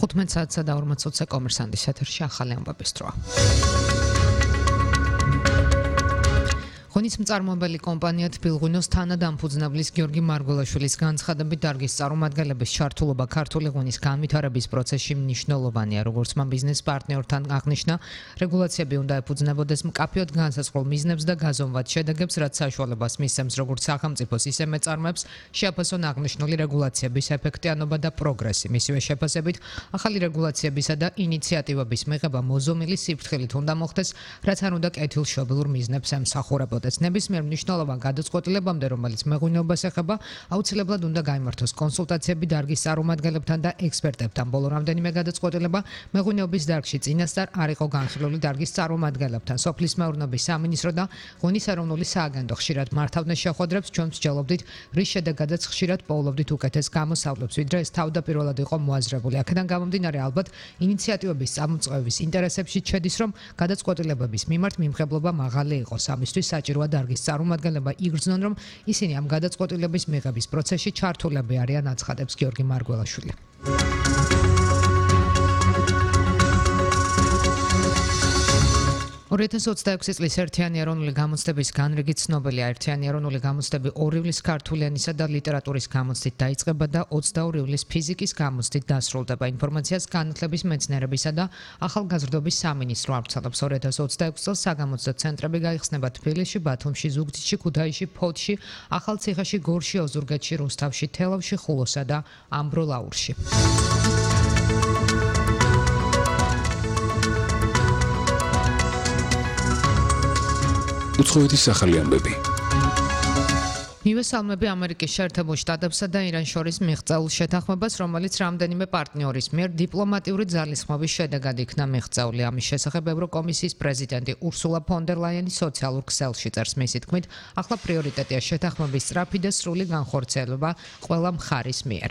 15 საათსა და 40 წუთზე კომერსანტის ეთერში ახალი ამბების დროა. ღონის მწარმოებელი კომპანია თბილღვინოს თანადამფუძნებლის გიორგი მარგველაშვილის განცხადებით დარგის წარმომადგენლების ჩართულობა ქართული ღვინის განვითარების პროცესში მნიშვნელოვანია, როგორც მან ბიზნეს პარტნიორთან აღნიშნა, რეგულაციები უნდა ეფუძნებოდეს მკაფიოდ განსაზღვრულ მიზნებს და გაზომვათ შედეგებს, რაც საშუალებას მისცემს როგორც სახელმწიფოს, ისე მეწარმეებს შეაფასონ აღნიშნული რეგულაციების ეფექტიანობა და პროგრესი. მისივე შეფასებით, ახალი რეგულაციებისა და ინიციატივების მიღება მოზომილი სიფრთხილით უნდა მოხდეს, რაც არ უნდა კეთილშობილურ მიზნებს ემსახურებოდეს. ნებისმიერ მნიშვნელოვან გადაწყვეტილებამდე, რომელიც მეღვინეობას ეხება, აუცილებლად უნდა გაიმართოს კონსულტაციები დარგის წარმომადგენლებთან და ექსპერტებთან. ბოლო რამდენიმე გადაწყვეტილება მეღვინეობის დარგში წინასწარ არ იყო განხილული დარგის წარმომადგენლებთან. სოფლის მეურნეობის სამინისტრო და ღვინის ეროვნული სააგენტო ხშირად მართავდნენ შეხვედრებს, ჩვენ ვსჯელობდით, რის შედეგადაც ხშირად პოულობდით უკეთეს გამოსავლებს, ვიდრე ეს თავდაპირველად იყო მოაზრებული. აქედან გამომდინარე, ალბათ ინიციატივების წამოწყების ინტერესებში შედის, რომ გადაწყვეტილებების მიმართ მიმღებლობა მაღალი იყოს. ამისთვის საჭიროა დარგის წარმომადგენლება იგრძნონ, რომ ისინი ამ გადაწყვეტილების მიღების პროცესში ჩართულები არიან, აცხადებს გიორგი მარგველაშვილი. 2026 წლის ერთიანი ეროვნული გამოცდების განრიგი ცნობილია. ერთიანი ეროვნული გამოცდები 2 ივლისს ქართული ენისა და ლიტერატურის გამოცდით დაიწყება და 22 ივლისს ფიზიკის გამოცდით დასრულდება. ინფორმაციას განათლების მეცნიერებისა და ახალგაზრდობის სამინისტრო ავრცელებს. 2026 წელს საგამოცდო ცენტრები გაიხსნება თბილისში, ბათუმში, ზუგდიდში, ქუთაისში, ფოთში, ახალციხეში, გორში, ოზურგეთში, რუსთავში, თელავში, ხულოსა და ამბროლაურში. უცხოეთის ახალი ამბები. მივესალმები ამერიკის შეერთებულ შტატებსა და ირანს შორის მიღწეულ შეთანხმებას, რომელიც რამდენიმე პარტნიორის მიერ დიპლომატიური ძალისხმევის შედეგად იქნა მიღწეული. ამის შესახებ ევროკომისიის პრეზიდენტი ურსულა ფონ დერ ლაიანი სოციალურ ქსელში წერს. მისი თქმით, ახლა პრიორიტეტია შეთანხმების სწრაფი და სრული განხორციელება ყველა მხარის მიერ.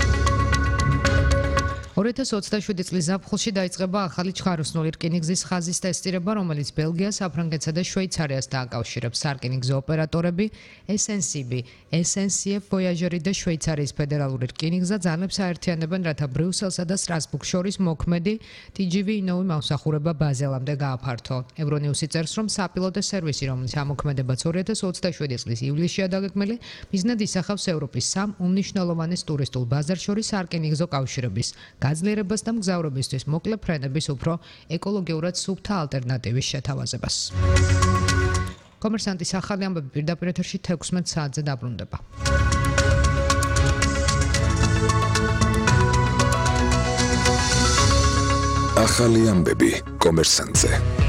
2027 წლის ზაფხულში დაიწყება ახალი ჩხაროსნული რკინიგზის ხაზის ტესტირება, რომელიც ბელგიას, საფრანგეთსა და შვეიცარიას დააკავშირებს. სარკინიგზო ოპერატორები SNCF Voyager და შვეიცარიის ფედერალური რკინიგზა ძალებს აერთიანებენ, რათა ბრიუსელსა და სტრასბურგს შორის მოქმედი TGV ინოვი მომსახურება ბაზელამდე გააფართო. ევრონიუსი წერს, რომ საპილოტო სერვისი, რომელიც ამოქმედებაც 2027 წლის ივლისშია დაგეგმილი, მიზნად ისახავს ევროპის 3 უმნიშვნელოვანეს ტურისტულ ბაზარს შორის სარკინიგზო კავშირების გაძლიერებას და მგზავრობისთვის მოკლე ფრენების უფრო ეკოლოგიურად სუფთა ალტერნატივის შეთავაზებას. კომერსანტის ახალი ამბები პირდაპირ ეთერში 16 საათზე დაბრუნდება. ახალი ამბები კომერსანტზე.